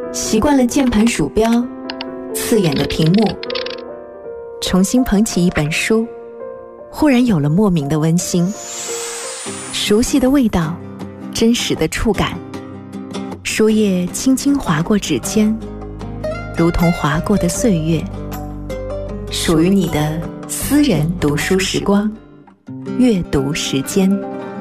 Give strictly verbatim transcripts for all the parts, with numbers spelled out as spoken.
习惯了键盘鼠标，刺眼的屏幕，重新捧起一本书，忽然有了莫名的温馨，熟悉的味道，真实的触感，书页轻轻划过指尖，如同划过的岁月，属于你的私人读书时光，阅读时间。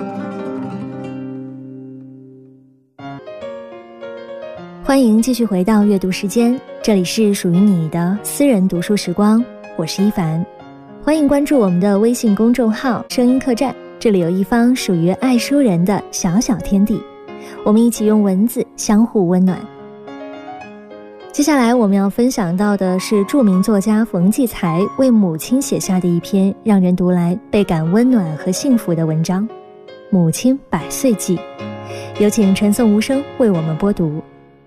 欢迎继续回到阅读时间，这里是属于你的私人读书时光，我是一凡。欢迎关注我们的微信公众号声音客栈，这里有一方属于爱书人的小小天地，我们一起用文字相互温暖。接下来我们要分享到的是著名作家冯骥才为母亲写下的一篇让人读来倍感温暖和幸福的文章《母亲百岁记》，有请陈颂无声为我们播读。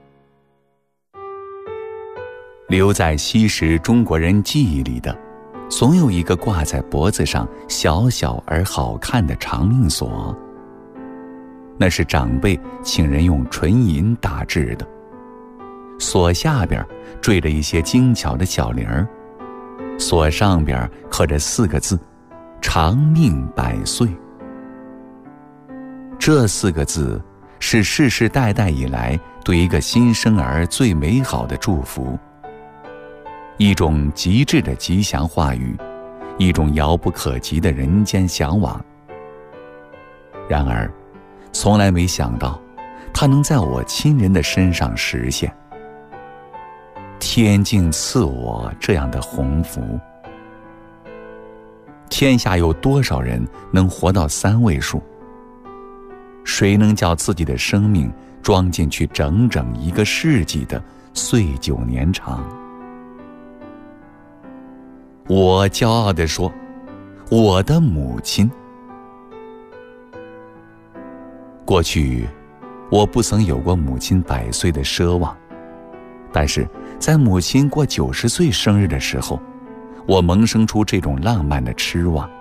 留在昔时中国人记忆里的，总有一个挂在脖子上小小而好看的长命锁，那是长辈请人用纯银打制的，锁下边缀着一些精巧的小铃儿，锁上边刻着四个字：长命百岁。这四个字是世世代代以来对一个新生儿最美好的祝福，一种极致的吉祥话语，一种遥不可及的人间向往。然而从来没想到它能在我亲人的身上实现。天竟赐我这样的鸿福。天下有多少人能活到三位数？谁能叫自己的生命装进去整整一个世纪的岁久年长？我骄傲地说，我的母亲。过去我不曾有过母亲百岁的奢望，但是在母亲过九十岁生日的时候，我萌生出这种浪漫的痴望。